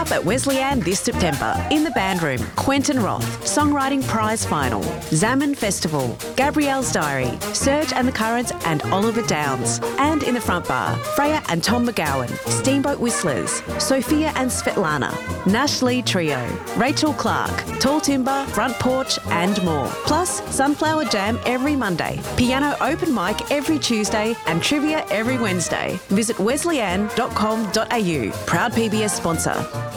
up at Wesleyan this September. In the band room, Quentin Roth, Songwriting Prize Final, Zaman Festival, Gabrielle's Diary, Serge and the Currents and Oliver Downs. And in the front bar, Freya and Tom McGowan, Steamboat Whistlers, Sophia and Svetlana, Nash Lee Trio, Rachel Clark, Tall Timber, Front Porch and more. Plus, Sunflower Jam every Monday, piano open mic every Tuesday and trivia every Wednesday. Visit wesleyan.com.au. Proud PBS sponsor.